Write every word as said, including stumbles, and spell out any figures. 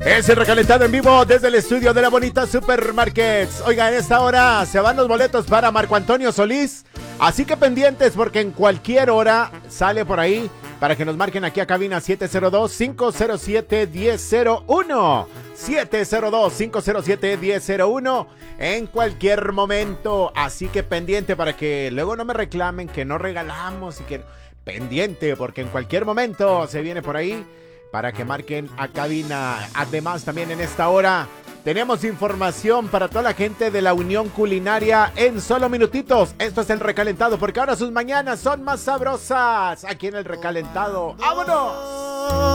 Es el recalentado en vivo desde el estudio de la bonita Supermarkets. Oiga, en esta hora se van los boletos para Marco Antonio Solís. Así que pendientes porque en cualquier hora sale por ahí para que nos marquen aquí a cabina siete cero dos, cinco cero siete, uno cero cero uno. siete cero dos, cinco cero siete, uno cero cero uno en cualquier momento. Así que pendiente para que luego no me reclamen que no regalamos y que... Pendiente porque en cualquier momento se viene por ahí para que marquen a cabina. Además, también en esta hora tenemos información para toda la gente de la Unión Culinaria en solo minutitos. Esto es el recalentado, porque ahora sus mañanas son más sabrosas. Aquí en el recalentado. ¡Vámonos!